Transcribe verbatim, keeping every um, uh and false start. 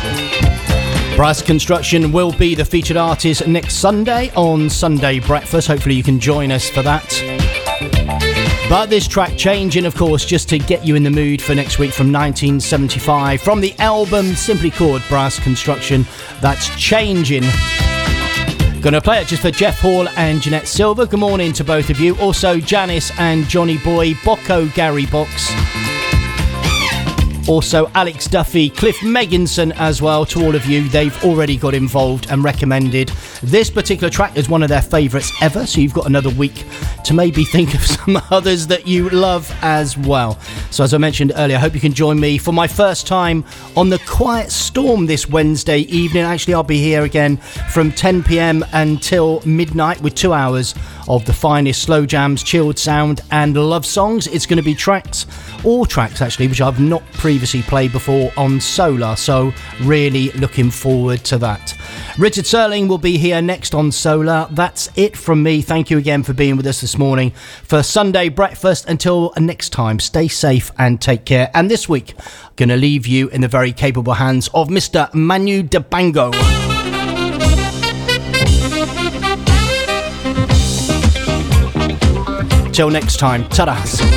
Brass Construction will be the featured artist next Sunday on Sunday Breakfast. Hopefully you can join us for that. But this track changing, of course, just to get you in the mood for next week, from nineteen seventy-five, from the album simply called Brass Construction. That's Changing. Gonna play it just for Jeff Hall and Jeanette Silver. Good morning to both of you. Also Janice and Johnny Boy, Bocco Gary Box. Also Alex Duffy, Cliff Megginson as well. To all of you, they've already got involved and recommended this particular track as one of their favourites ever, so you've got another week to maybe think of some others that you love as well. So as I mentioned earlier, I hope you can join me for my first time on the Quiet Storm this Wednesday evening. Actually, I'll be here again from ten p.m. until midnight with two hours of the finest slow jams, chilled sound and love songs. It's going to be tracks, all tracks actually, which I've not previously played before on Solar, so really looking forward to that. Richard Serling will be here next on Solar. That's it from me. Thank you again for being with us this morning for Sunday Breakfast. Until next time, stay safe and take care. And this week, I'm going to leave you in the very capable hands of Mister Manu Dibango. Till next time, ta-da.